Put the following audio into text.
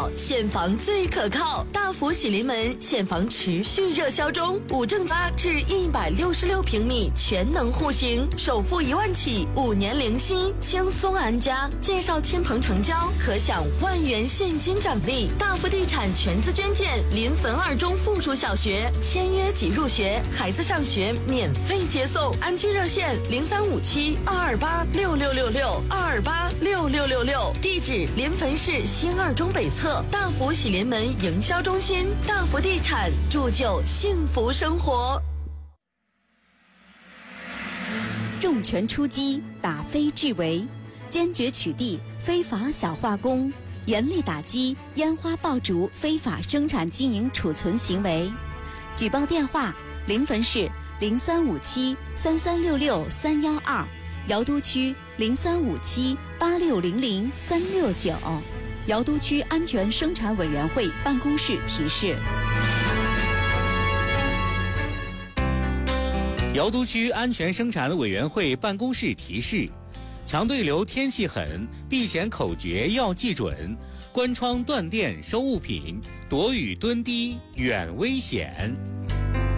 好，现房最可靠。大福喜临门现房持续热销中，5正8至166平米全能户型，首付1万起，5年零息，轻松安家。介绍亲朋成交，可享1万元现金奖励。大福地产全资捐建临汾2中附属小学，签约即入学，孩子上学免费接送。安居热线0357-228-6666，228-6666。地址临汾市新2中北侧大福喜临门营销中心。大福地产，铸就幸福生活。 重拳出击，打非治为，坚决取缔非法小化工，严厉打击烟花爆竹非法生产经营储存行为。举报电话：临汾市0357-3366-312，瑶都区0357-8600-369。瑶都区安全生产委员会办公室提示。 瑶都区安全生产委员会办公室提示：强对流天气狠，避险口诀要记准，关窗断电收物品，躲雨蹲低远危险。